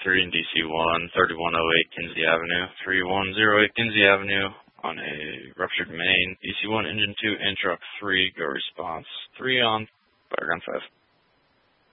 3 in DC1, 3108 Kinsey Avenue, 3108 Kinsey Avenue on a ruptured main. DC1, Engine 2, and Truck 3, go response. 3 on, Battleground 5.